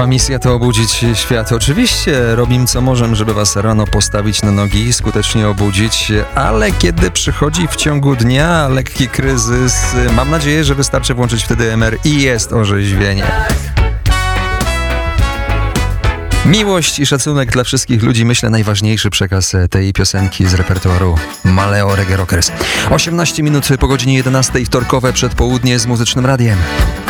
Nasza misja to obudzić świat. Oczywiście robimy co możemy, żeby was rano postawić na nogi i skutecznie obudzić, ale kiedy przychodzi w ciągu dnia lekki kryzys, mam nadzieję, że wystarczy włączyć wtedy MR i jest orzeźwienie. Miłość i szacunek dla wszystkich ludzi, myślę, najważniejszy przekaz tej piosenki z repertuaru Maleo Reggae Rockers. 18 minut po godzinie 11, wtorkowe przedpołudnie z Muzycznym Radiem.